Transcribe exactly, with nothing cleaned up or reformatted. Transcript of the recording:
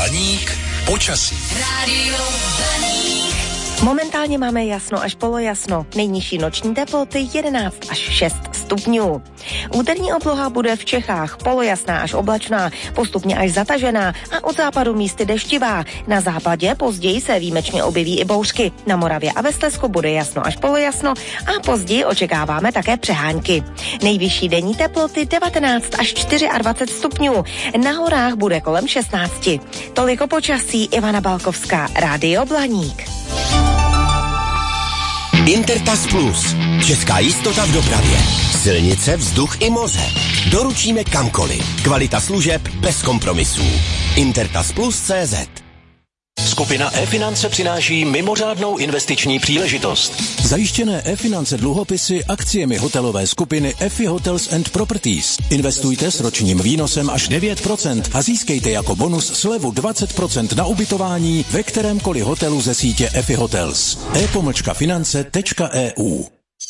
Blaník počasí. Rádio Blaník. Momentálně máme jasno až polojasno. Nejnižší noční teploty jedenáct až šest stupňů. Úterní obloha bude v Čechách polojasná až oblačná, postupně až zatažená a od západu místy deštivá. Na západě později se výjimečně objeví i bouřky. Na Moravě a ve Slezsku bude jasno až polojasno a později očekáváme také přehánky. Nejvyšší denní teploty devatenáct až dvacet čtyři stupňů. Na horách bude kolem šestnáct. Toliko počasí. Ivana Balkovská, Rádio Blaník. Intertas Plus. Česká jistota v dopravě. Silnice, vzduch i moře. Doručíme kamkoliv. Kvalita služeb bez kompromisů. Intertas Plus tečka cé zet. Skupina e-finance přináší mimořádnou investiční příležitost. Zajištěné e-finance dluhopisy akciemi hotelové skupiny Efi Hotels and Properties. Investujte s ročním výnosem až devět procent a získejte jako bonus slevu dvacet procent na ubytování ve kterémkoliv hotelu ze sítě Efi Hotels. e pomlčka finance tečka e u